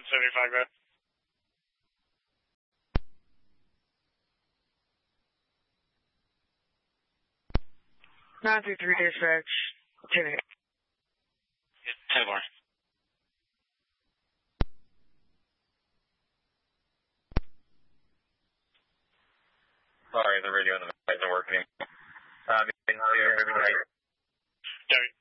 175, go. 933 dispatch, 10-8. 10-4. Sorry, the radio in the back isn't working. Everybody.